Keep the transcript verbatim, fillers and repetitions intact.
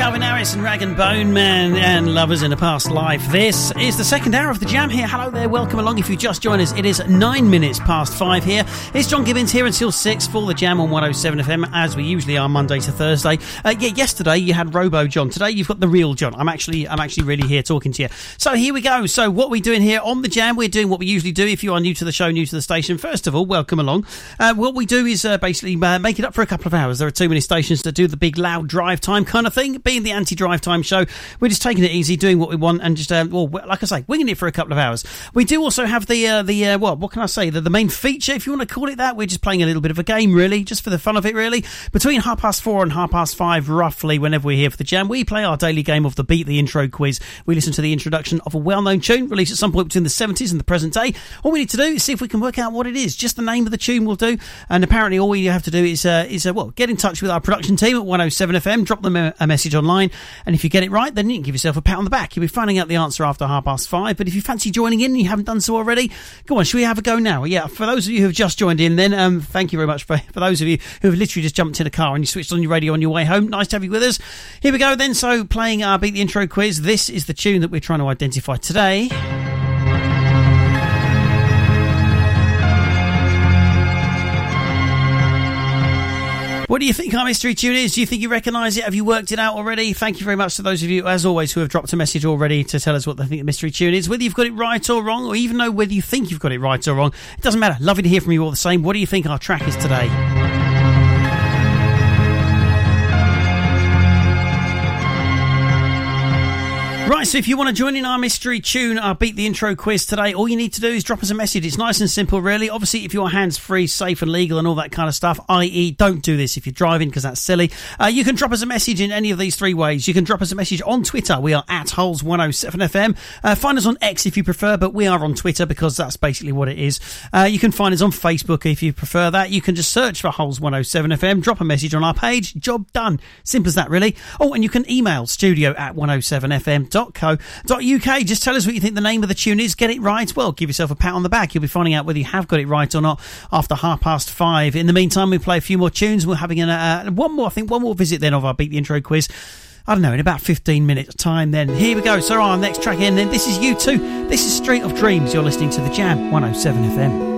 Calvin Harris and Rag and Bone Man and Lovers in a Past Life. This is the second hour of the Jam here. Hello there, welcome along if you just joined us. It is nine minutes past five here. It's John Gibbons here until six for the Jam on one oh seven F M, as we usually are Monday to Thursday. Uh, yeah, yesterday you had Robo John. Today you've got the real John. I'm actually I'm actually really here talking to you. So here we go. So what we're doing here on the Jam, we're doing what we usually do. If you are new to the show, new to the station, first of all, welcome along. Uh, what we do is uh, basically uh, make it up for a couple of hours. There are too many stations to do the big loud drive time kind of thing. Being the anti-drive time show, we're just taking it easy, doing what we want, and just, uh, well, like I say, winging it for a couple of hours. We do also have the, uh, the uh, what, what can I say, the, the main feature, if you want to call it that. We're just playing a little bit of a game, really, just for the fun of it, really. Between half past four and half past five, roughly, whenever we're here for the Jam, we play our daily game of the Beat the Intro quiz. We listen to the introduction of a well-known tune, released at some point between the seventies and the present day. All we need to do is see if we can work out what it is. Just the name of the tune will do. And apparently all you have to do is, uh, is uh, well, get in touch with our production team at one oh seven F M, drop them a, a message online, and if you get it right, then you can give yourself a pat on the back. You'll be finding out the answer after half past five, but if you fancy joining in and you haven't done so already, go on, should we have a go now? Yeah, for those of you who have just joined in, then um, thank you very much. For, for those of you who have literally just jumped in a car and you switched on your radio on your way home, nice to have you with us. Here we go then. So playing our Beat the Intro quiz, this is the tune that we're trying to identify today. What do you think our mystery tune is? Do you think you recognise it? Have you worked it out already? Thank you very much to those of you, as always, who have dropped a message already to tell us what they think the mystery tune is. Whether you've got it right or wrong, or even know whether you think you've got it right or wrong, it doesn't matter. Lovely to hear from you all the same. What do you think our track is today? Right, so if you want to join in our mystery tune, our Beat the Intro quiz today, all you need to do is drop us a message. It's nice and simple, really. Obviously, if you're hands-free, safe and legal and all that kind of stuff, that is don't do this if you're driving, because that's silly. Uh, you can drop us a message in any of these three ways. You can drop us a message on Twitter. We are at Holes one oh seven F M. Uh, find us on X if you prefer, but we are on Twitter because that's basically what it is. Uh, you can find us on Facebook if you prefer that. You can just search for Holes one oh seven F M, drop a message on our page, job done. Simple as that, really. Oh, and you can email studio at one oh seven f m dot co dot u k. Just tell us what you think the name of the tune is. Get it right, well, give yourself a pat on the back. You'll be finding out whether you have got it right or not after half past five. In the meantime, we play a few more tunes. We're having an, uh, one more, I think, one more visit then of our Beat the Intro quiz. I don't know, in about fifteen minutes time then. Here we go. So our next track in then. This is U two. This is Street of Dreams. You're listening to the Jam one oh seven F M.